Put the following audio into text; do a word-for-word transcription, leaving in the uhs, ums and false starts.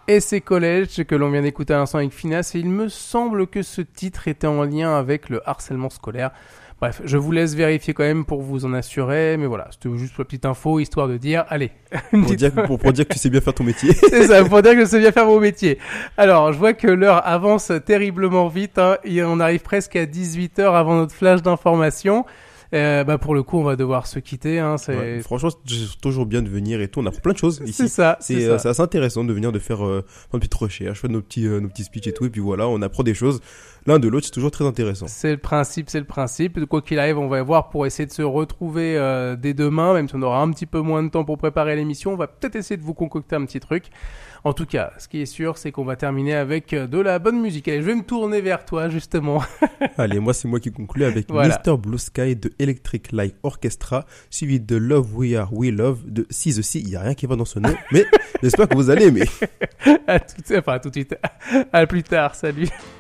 et ses collèges que l'on vient d'écouter à l'instant avec Finesse, et il me semble que ce titre était en lien avec le harcèlement scolaire. Bref, je vous laisse vérifier quand même pour vous en assurer, mais voilà, c'était juste pour la petite info, histoire de dire, allez. Pour dire, pour, pour dire que tu sais bien faire ton métier. C'est ça, pour dire que je sais bien faire mon métier. Alors, je vois que l'heure avance terriblement vite, hein, et on arrive presque à dix-huit heures avant notre flash d'information. Euh, bah pour le coup, on va devoir se quitter. Hein, c'est... Ouais, franchement, c'est toujours bien de venir et tout. On apprend plein de choses ici. C'est ça. C'est, c'est, euh, ça. c'est assez intéressant de venir de faire euh, une petite recherche, faire nos petits, euh, nos petits speeches et tout. Et puis voilà, on apprend des choses l'un de l'autre. C'est toujours très intéressant. C'est le principe, c'est le principe. Quoi qu'il arrive, on va voir pour essayer de se retrouver euh, dès demain, même si on aura un petit peu moins de temps pour préparer l'émission. On va peut-être essayer de vous concocter un petit truc. En tout cas, ce qui est sûr, c'est qu'on va terminer avec de la bonne musique. Allez, je vais me tourner vers toi, justement. Allez, moi, c'est moi qui conclue avec voilà. mister Blue Sky de Electric Light Orchestra, suivi de Love We Are We Love de See the Sea. Il n'y a rien qui va dans ce nom, mais j'espère que vous allez aimer. à tout, enfin, à tout de suite. À plus tard, salut.